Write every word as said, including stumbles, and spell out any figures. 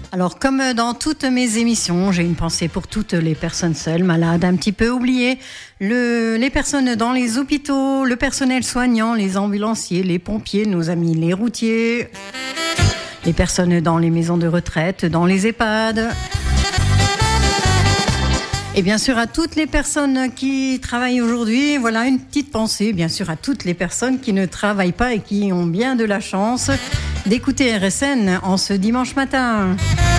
Alors, comme dans toutes mes émissions, j'ai une pensée pour toutes les personnes seules, malades, un petit peu oubliées, le, les personnes dans les hôpitaux, le personnel soignant, les ambulanciers, les pompiers, nos amis les routiers, les personnes dans les maisons de retraite, dans les EHPAD. Et bien sûr à toutes les personnes qui travaillent aujourd'hui, voilà une petite pensée, bien sûr à toutes les personnes qui ne travaillent pas et qui ont bien de la chance d'écouter R S N en ce dimanche matin.